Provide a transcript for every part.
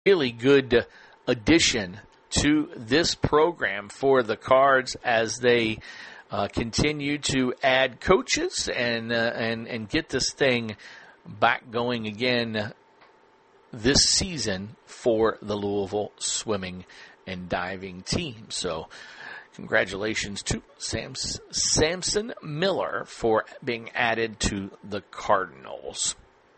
really good addition to this program for the Cards as they continue to add coaches and get this thing back going again this season for the Louisville swimming and diving team. So congratulations to Samson Miller for being added to the Cardinals.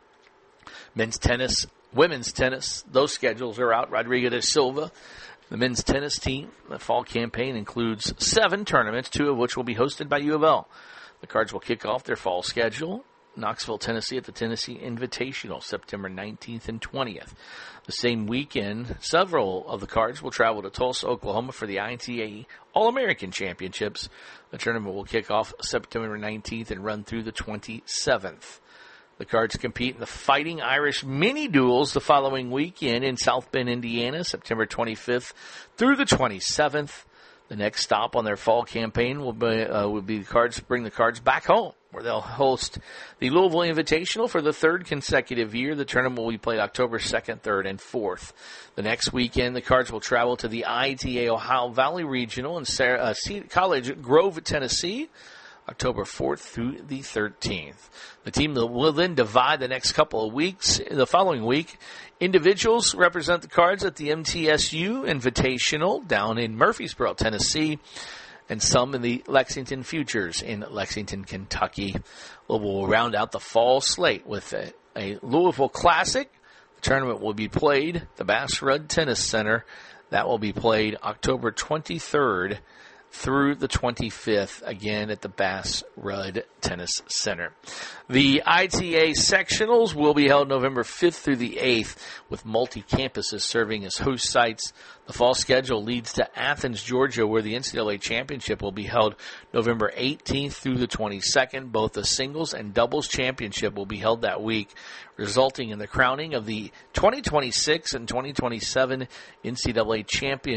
Men's tennis, women's tennis, those schedules are out. Rodrigo de Silva, the men's tennis team, the fall campaign includes 7 tournaments, 2 of which will be hosted by U of L. The Cards will kick off their fall schedule Knoxville, Tennessee at the Tennessee Invitational, September 19th and 20th. The same weekend, several of the Cards will travel to Tulsa, Oklahoma for the ITA All-American Championships. The tournament will kick off September 19th and run through the 27th. The Cards compete in the Fighting Irish Mini Duels the following weekend in South Bend, Indiana, September 25th through the 27th. The next stop on their fall campaign will be the Cards bring the Cards back home, where they'll host the Louisville Invitational for the 3rd consecutive year. The tournament will be played October 2nd, 3rd, and 4th. The next weekend, the Cards will travel to the ITA Ohio Valley Regional in College Grove, Tennessee, October 4th through the 13th. The team will then divide the next couple of weeks. The following week, individuals represent the Cards at the MTSU Invitational down in Murfreesboro, Tennessee, and some in the Lexington Futures in Lexington, Kentucky. We'll round out the fall slate with a Louisville Classic. The tournament will be played at the Bass Rudd Tennis Center. That will be played October 23rd through the 25th, again at the Bass Rudd Tennis Center. The ITA sectionals will be held November 5th through the 8th, with multi-campuses serving as host sites. The fall schedule leads to Athens, Georgia, where the NCAA Championship will be held November 18th through the 22nd. Both the singles and doubles championship will be held that week, resulting in the crowning of the 2026 and 2027 NCAA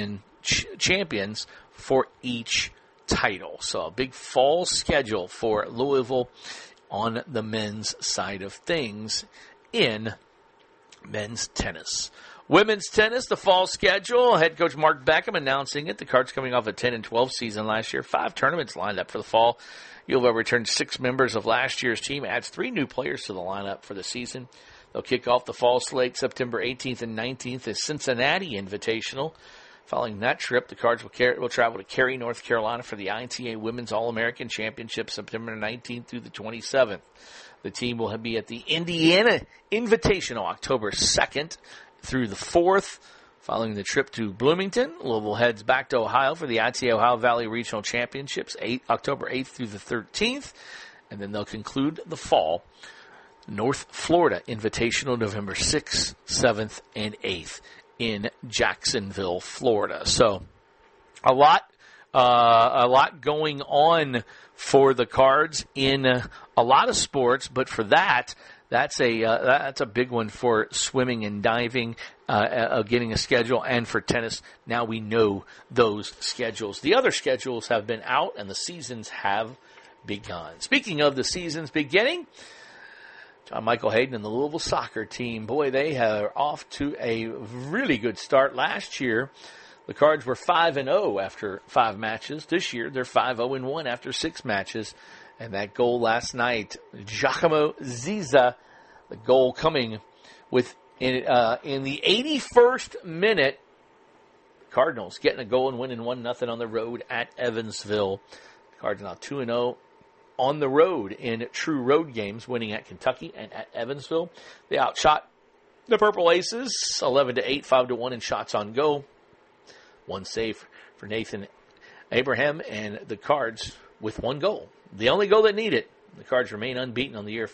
champions for each title. So a big fall schedule for Louisville on the men's side of things in men's tennis. Women's tennis, the fall schedule, head coach Mark Beckham announcing it. The Cards coming off a 10-12 season last year. 5 tournaments lined up for the fall. U of L returned 6 members of last year's team, adds 3 new players to the lineup for the season. They'll kick off the fall slate September 18th and 19th as Cincinnati Invitational. Following that trip, the Cards will travel to Cary, North Carolina for the ITA Women's All-American Championship September 19th through the 27th. The team will be at the Indiana Invitational October 2nd through the 4th. Following the trip to Bloomington, Louisville heads back to Ohio for the ITA Ohio Valley Regional Championships October 8th through the 13th. And then they'll conclude the fall North Florida Invitational November 6th, 7th, and 8th. In Jacksonville, Florida. So a lot going on for the Cards in a lot of sports, but for that's a big one for swimming and diving, getting a schedule, and for tennis. Now we know those schedules. The other schedules have been out, and the seasons have begun. Speaking of the seasons beginning, John Michael Hayden and the Louisville soccer team, boy, they are off to a really good start. Last year, the Cards were 5-0 after 5 matches. This year, they're 5-0-1 after 6 matches. And that goal last night, Giacomo Ziza, the goal coming with in the 81st minute. Cardinals getting a goal and winning 1-0 on the road at Evansville. The Cards now 2-0. On the road in true road games, winning at Kentucky and at Evansville. They outshot the Purple Aces 11-8, 5-1 in shots on goal. 1 save for Nathan Abraham, and the Cards with 1 goal. The only goal that needed. The Cards remain unbeaten on the year,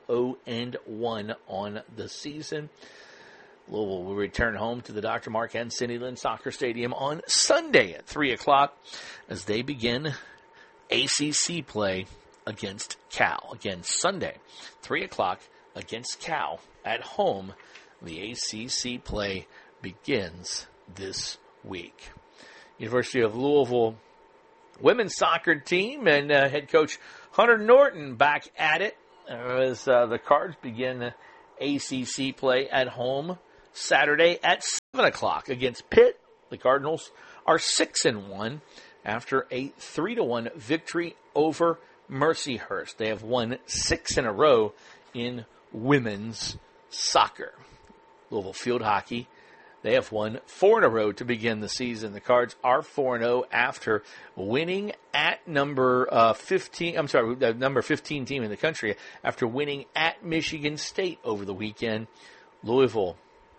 5-0-1 on the season. Louisville will return home to the Dr. Mark and Cindy Lynn Soccer Stadium on Sunday at 3 o'clock as they begin ACC play against Cal. Again, Sunday, 3 o'clock against Cal at home. The ACC play begins this week. University of Louisville women's soccer team and head coach Hunter Norton back at it as the Cards begin ACC play at home Saturday at 7 o'clock against Pitt. The Cardinals are 6-1 after a 3-1 victory over Mercyhurst. They have won 6 in a row in women's soccer. Louisville Field Hockey, they have won 4 in a row to begin the season. The Cards are 4-0 after winning at number 15 team in the country after winning at Michigan State over the weekend. Louisville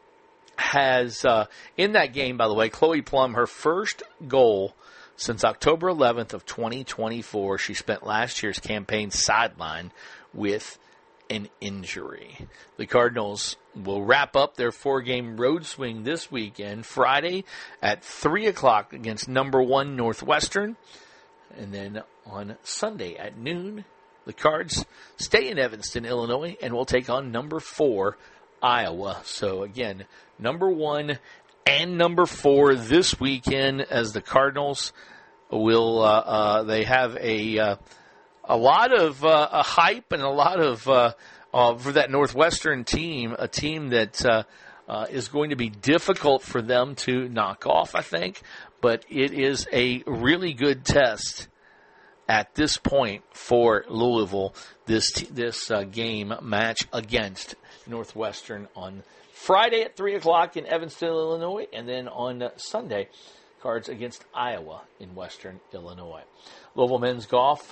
has, in that game, by the way, Chloe Plum, her first goal since October 11th of 2024. She spent last year's campaign sidelined with an injury. The Cardinals will wrap up their 4-game road swing this weekend, Friday at 3 o'clock against number 1 Northwestern. And then on Sunday at noon, the Cards stay in Evanston, Illinois, and will take on number 4 Iowa. So again, number 1 and number 4 this weekend as the Cardinals will, they have a lot of hype and a lot of for that Northwestern team, a team that is going to be difficult for them to knock off, I think. But it is a really good test at this point for Louisville, this game match against Northwestern on Friday at 3 o'clock in Evanston, Illinois, and then on Sunday, Cards against Iowa in Western Illinois. Louisville men's golf.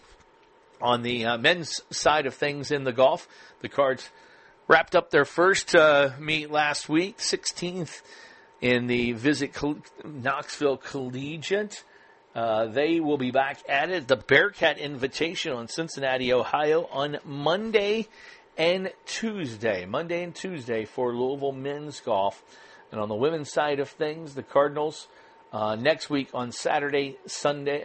On the men's side of things in the golf, the Cards wrapped up their first meet last week, 16th in the Visit Knoxville Collegiate. They will be back at it, the Bearcat Invitational in Cincinnati, Ohio, on Monday and Tuesday. Monday and Tuesday for Louisville men's golf. And on the women's side of things, the Cardinals next week on Friday, Saturday,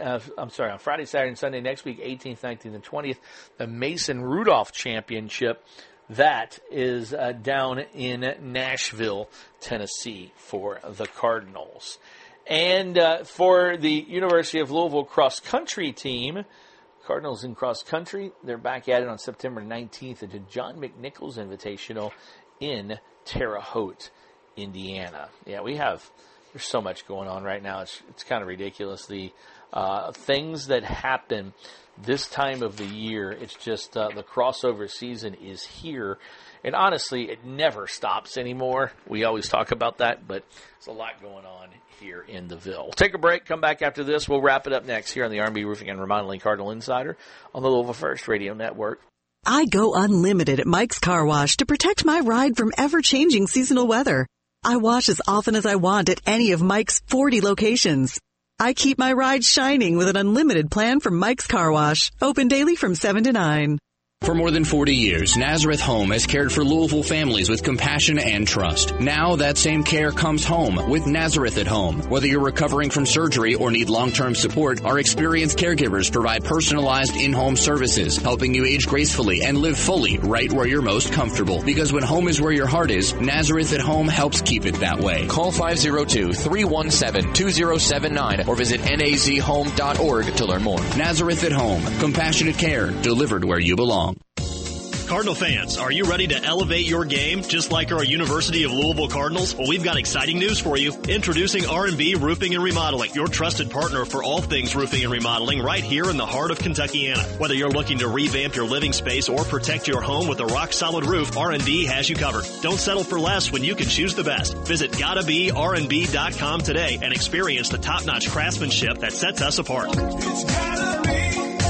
and Sunday next week, 18th, 19th, and 20th, the Mason Rudolph Championship. That is down in Nashville, Tennessee for the Cardinals. And for the University of Louisville cross-country team, Cardinals in cross-country, they're back at it on September 19th at the John McNichols Invitational in Terre Haute, Indiana. Yeah, there's so much going on right now. It's kind of ridiculous. The things that happen this time of the year, it's just the crossover season is here. And honestly, it never stops anymore. We always talk about that, but there's a lot going on here in the Ville. We'll take a break, come back after this. We'll wrap it up next here on the R&B Roofing and Remodeling Cardinal Insider on the Louisville First Radio Network. I go unlimited at Mike's Car Wash to protect my ride from ever-changing seasonal weather. I wash as often as I want at any of Mike's 40 locations. I keep my ride shining with an unlimited plan from Mike's Car Wash, open daily from 7 to 9. For more than 40 years, Nazareth Home has cared for Louisville families with compassion and trust. Now that same care comes home with Nazareth at Home. Whether you're recovering from surgery or need long-term support, our experienced caregivers provide personalized in-home services, helping you age gracefully and live fully right where you're most comfortable. Because when home is where your heart is, Nazareth at Home helps keep it that way. Call 502-317-2079 or visit nazhome.org to learn more. Nazareth at Home. Compassionate care delivered where you belong. Cardinal fans, are you ready to elevate your game just like our University of Louisville Cardinals? Well, we've got exciting news for you. Introducing R&B Roofing and Remodeling, your trusted partner for all things roofing and remodeling right here in the heart of Kentuckiana. Whether you're looking to revamp your living space or protect your home with a rock-solid roof, R&B has you covered. Don't settle for less when you can choose the best. Visit GottaBeRnB.com today and experience the top-notch craftsmanship that sets us apart. It's gotta be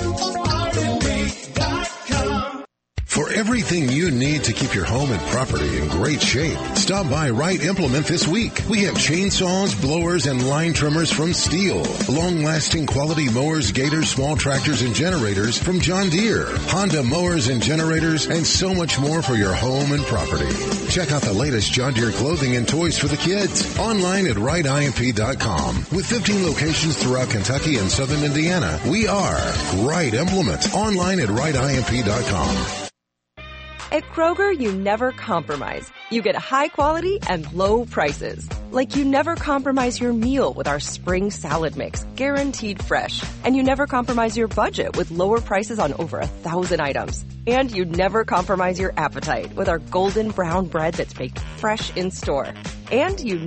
R&B.com. For everything you need to keep your home and property in great shape, stop by Wright Implement this week. We have chainsaws, blowers, and line trimmers from Steel, long-lasting quality mowers, gators, small tractors, and generators from John Deere, Honda mowers and generators, and so much more for your home and property. Check out the latest John Deere clothing and toys for the kids online at WrightIMP.com. With 15 locations throughout Kentucky and southern Indiana, we are Wright Implement online at WrightIMP.com. At Kroger, you never compromise. You get high quality and low prices. Like you never compromise your meal with our spring salad mix, guaranteed fresh. And you never compromise your budget with lower prices on over 1,000 items. And you never compromise your appetite with our golden brown bread that's baked fresh in store. And you